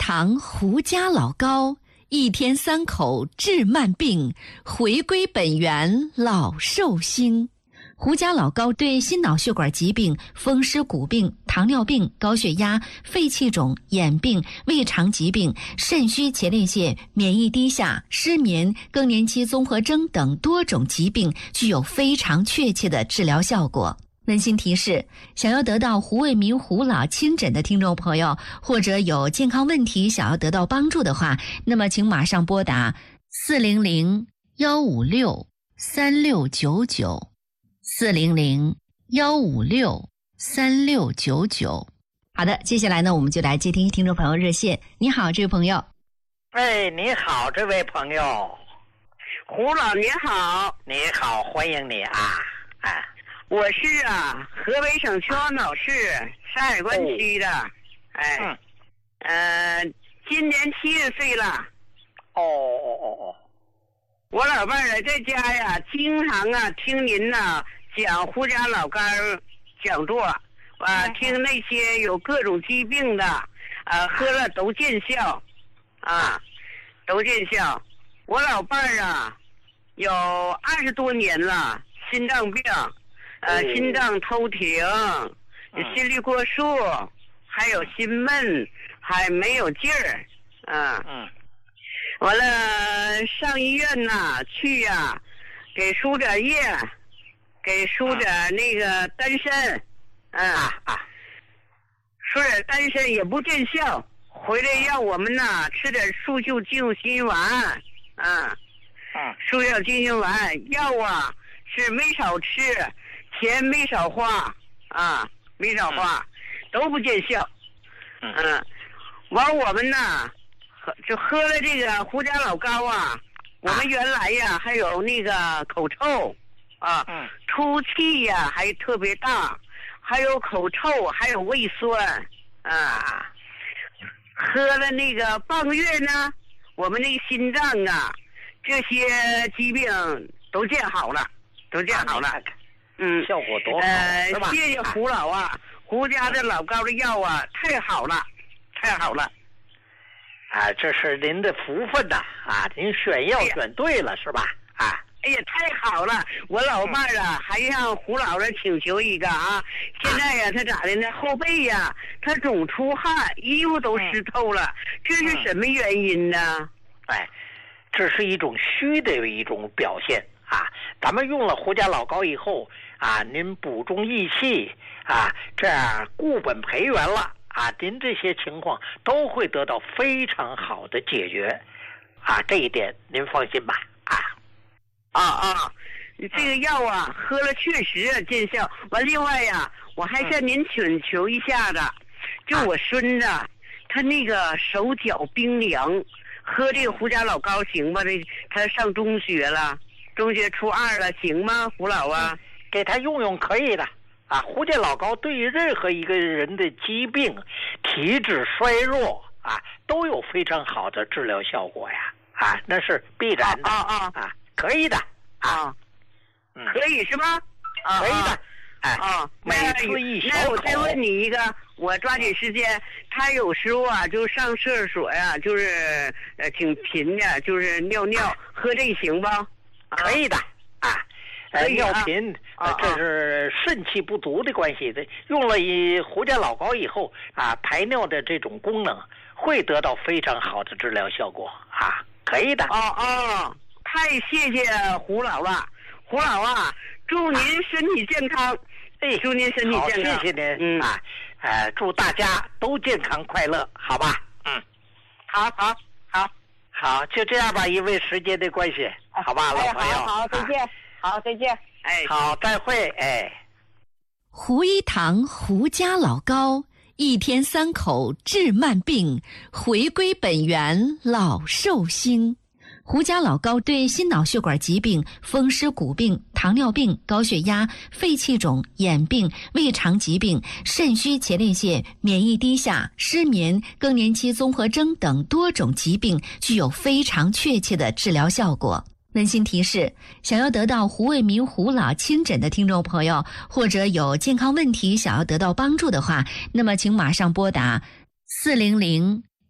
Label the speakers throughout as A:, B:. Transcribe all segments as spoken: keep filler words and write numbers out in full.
A: 堂胡家老高，一天三口治慢病，回归本源老寿星。胡家老高对心脑血管疾病、风湿骨病、糖尿病、高血压、肺气肿、眼病、胃肠疾病、肾虚前列腺、免疫低下、失眠、更年期综合征等多种疾病具有非常确切的治疗效果。温馨提示：想要得到胡卫民胡老亲诊的听众朋友，或者有健康问题想要得到帮助的话，那么请马上拨打四零零幺五六三六九九。四零零幺五六三六九九。好的，接下来呢，我们就来接听听众朋友热线。你好，这位朋友。
B: 哎，你好，这位朋友。
C: 胡老你好。
B: 你好，欢迎你啊！哎，
C: 我是啊，河北省秦皇岛市山海关区的。哦、哎，嗯，呃，今年七十岁了。
B: 哦哦哦哦。
C: 我老伴儿在家呀，经常啊听您呐讲胡家老干讲座，啊，听那些有各种疾病的，啊，喝了都见效，啊，都见效。我老伴儿啊，有二十多年了，心脏病，呃，心脏偷停，心率过速，还有心闷，还没有劲儿，啊。嗯。完了，上医院呐，去呀、啊，给输点液，给输点那个丹参，嗯啊啊，输点丹参也不见效，回来让我们呐吃点速效救心丸，啊，嗯，速效救心丸药啊是没少吃，钱没少花，啊，没少花，都不见效，嗯，完我们呐。就喝了这个胡家老高啊，我们原来呀还有那个口臭啊，嗯，出气呀还特别大，还有口臭，还有胃酸啊。喝了那个半个月呢，我们那个心脏啊，这些疾病都见好了，都见好了。嗯，
B: 效果多好，
C: 呃，
B: 是吧？
C: 谢谢胡老啊，胡家的老高的药啊，太好了，太好了。
B: 啊，这是您的福分呐！啊，您选药选对了、哎、是吧？啊，
C: 哎呀，太好了！我老伴儿啊，还向胡老师请求一个啊。现在呀，他咋的呢？后背呀，他总出汗，衣服都湿透了，嗯、这是什么原因呢？
B: 哎，这是一种虚的一种表现啊。咱们用了胡家老高以后啊，您补中益气啊，这样固本培元了。啊，您这些情况都会得到非常好的解决，啊，这一点您放心吧，啊，
C: 啊啊，这个药啊，喝了确实见效。完，另外呀，我还向您请求一下子，就我孙子，他那个手脚冰凉，喝这个胡家老高行吗？这他上中学了，中学初二了，行吗？胡老啊，
B: 给他用用可以的。啊，胡家老高对于任何一个人的疾病、体质衰弱啊，都有非常好的治疗效果呀！啊，那是必然的
C: 啊啊 啊,
B: 啊，可以的
C: 啊，嗯，可以是吗？
B: 啊，可以的。哎
C: 啊，
B: 每次一小口。
C: 那我再问你一个，我抓紧时间。他有时候啊，就上厕所呀、啊，就是呃挺频的，就是尿尿，喝这行不？
B: 可以的啊。呃，尿频，呃，这是肾气不足的关系的。用了以胡家老高以后啊，排尿的这种功能会得到非常好的治疗效果啊，可以的。
C: 哦哦，太谢谢胡老了，胡老啊，祝您身体健康。哎，祝您身体健康。
B: 好，谢谢您。嗯啊，呃，祝大家都健康快乐，好吧？嗯，
C: 好好好，
B: 好，就这样吧，因为时间的关系，好吧，老朋友。
C: 好好，再见。好，再见。哎，
B: 好，再会。哎，
A: 胡一堂胡家老高，一天三口治慢病，回归本源老寿星。胡家老高对心脑血管疾病、风湿骨病、糖尿病、高血压、肺气肿、眼病、胃肠疾病、肾虚前列腺、免疫低下、失眠、更年期综合征等多种疾病具有非常确切的治疗效果。温馨提示：想要得到胡卫民胡老亲诊的听众朋友，或者有健康问题想要得到帮助的话，那么请马上拨打四零零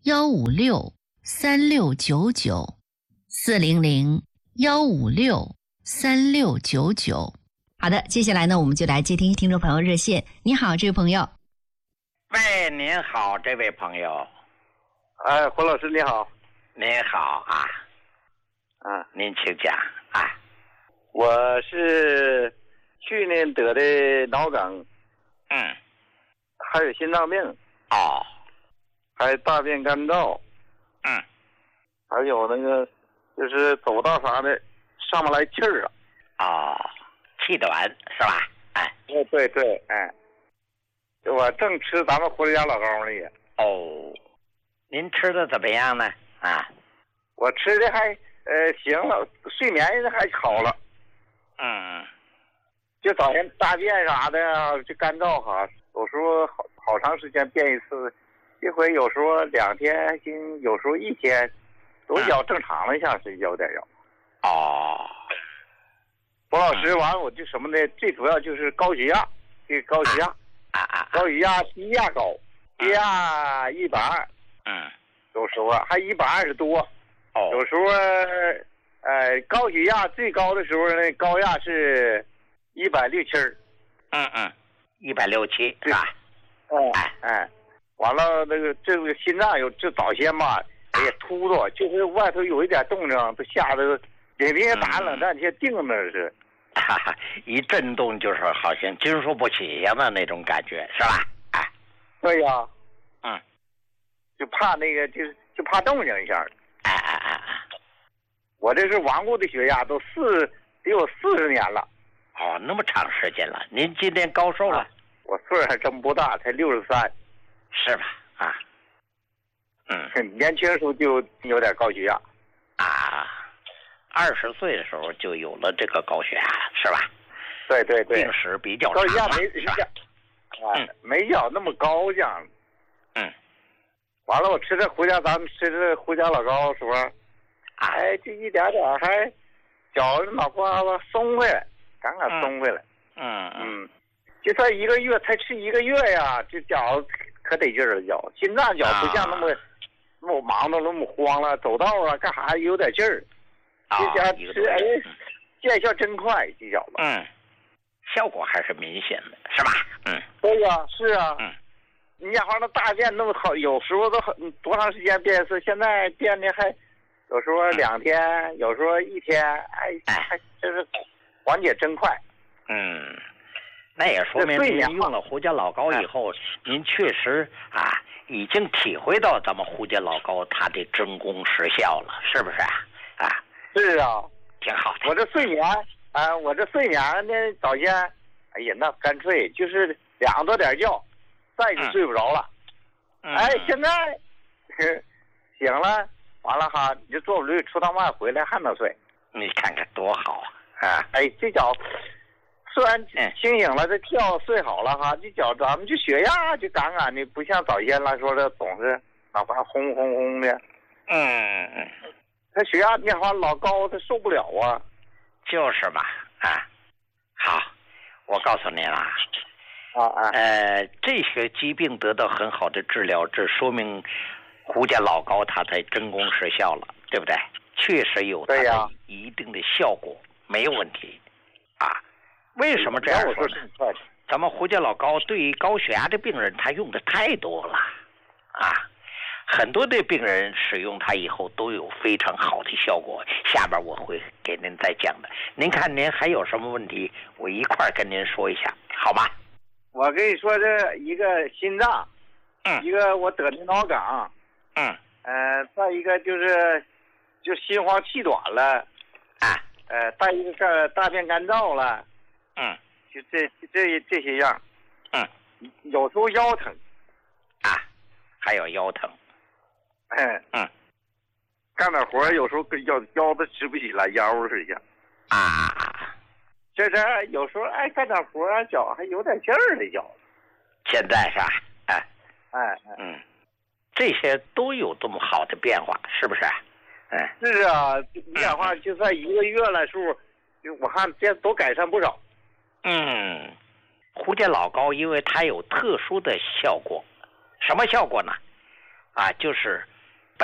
A: 幺五六三六九九，四零零幺五六三六九九。好的，接下来呢，我们就来接听听众朋友热线。你好，这位朋友。
B: 喂，您好，这位朋友。
D: 哎，胡老师你好。
B: 您好啊。
D: 啊，
B: 您请讲啊。
D: 我是去年得的脑梗，
B: 嗯，
D: 还有心脏病，
B: 哦，
D: 还有大便干燥，
B: 嗯，
D: 还有那个就是走道啥的上不来气儿啊。
B: 哦，气短是吧？哎，
D: 哎，对对，哎，我正吃咱们胡家老高呢也。
B: 哦，您吃的怎么样呢？啊，
D: 我吃的还呃行了，睡眠还好了。
B: 嗯，
D: 就早晨大便啥的就干燥哈，有时候好好长时间便一次，这回有时候两天还行，有时候一天，都要正常了，像是有点要。
B: 哦，
D: 胡老师，完了我就什么呢？最主要就是高血压，这个高血压，
B: 啊啊，
D: 高血压低压高，低压一百二，
B: 嗯，
D: 有时候还一百二十多，
B: 哦，
D: 有时候呃高血压最高的时候呢，高压是一百六七，
B: 嗯嗯，一百六七是吧？
D: 哦，哎哎，完了那个这个心脏有这早先吧，哎呀突突，就是外头有一点动静，都吓得领兵打冷战，先定那是，
B: 哈哈，一震动就是好像经受不起呀嘛那种感觉是吧？哎，
D: 对呀，
B: 嗯，
D: 就怕那个就就怕动静一下，
B: 哎哎哎哎，
D: 我这是顽固的血压，都四得有四十年了。
B: 哦，那么长时间了，您今年高寿了？
D: 啊、我岁数还真不大，才六十三，
B: 是吧？啊，嗯，
D: 年轻时候就有点高血压，
B: 啊，二十岁的时候就有了这个高血压，是吧？
D: 对对对，
B: 病史比较
D: 高血压
B: 长
D: 没
B: 是吧？
D: 啊，嗯、没要那么高这样。
B: 嗯，
D: 完了，我吃这胡家，咱们吃这胡家老高的时候，哎，就一点点还脚脑瓜子松回来。刚刚松回来，
B: 嗯
D: 嗯，就算一个月，才吃一个月呀，这脚可得劲儿了，脚心脏脚不像那么、啊、那么忙的那么慌了，走道啊干啥有点劲儿，
B: 啊、
D: 这家吃哎，见效真快，这脚子，
B: 嗯，效果还是明显的，是吧？嗯，
D: 对呀，是啊，
B: 嗯，
D: 你家伙那大便那么好，有时候都很多长时间便一次，现在便的还有时候两天，嗯、有时候一天，哎，还真是。缓解真快，
B: 嗯，那也说明您用了胡家老高以后，您确实啊已经体会到咱们胡家老高它的真功实效了，是不是啊？啊，
D: 是啊，
B: 挺好的。
D: 我这睡眠啊，我这睡眠呢，早先，哎呀，那干脆就是两多点觉，再就睡不着了。
B: 嗯、
D: 哎，现在醒了，完了哈，你就坐不驴出趟外回来还能睡，
B: 你看看多好啊！
D: 啊，哎，这脚虽然清醒了，这觉睡好了哈，这脚咱们这血压就杠杠的，不像早先来说的总是脑瓜轰轰轰的。
B: 嗯嗯，
D: 他血压变化老高，他受不了啊。
B: 就是嘛，啊，好，我告诉您啦，
D: 啊啊，
B: 呃，这些疾病得到很好的治疗，这说明胡家老高他才真功实效了，对不对？确实有它的一定的效果。没有问题，啊，为什么这样说呢？咱们胡家老高对于高血压的病人，他用的太多了，啊，很多的病人使用它以后都有非常好的效果。下边我会给您再讲的。您看您还有什么问题，我一块跟您说一下，好吗？
D: 我跟你说，这一个心脏，
B: 嗯，
D: 一个我得的脑梗，
B: 嗯，
D: 呃，再一个就是就心慌气短了，
B: 啊。
D: 呃，再一个大便干燥了，
B: 嗯，
D: 就这这这些样，
B: 嗯，
D: 有时候腰疼，
B: 啊，还有腰疼，
D: 嗯
B: 嗯，
D: 干点活有时候跟腰腰子直不起来，腰是一样，
B: 啊，
D: 这这有时候哎干点活脚还有点劲儿的脚，
B: 现在是吧？哎
D: 哎
B: 嗯，这些都有这么好的变化，是不是？哎，
D: 是啊，你讲话就算一个月了数，就我看这都改善不少。
B: 嗯，胡家老高因为它有特殊的效果，什么效果呢？啊，就是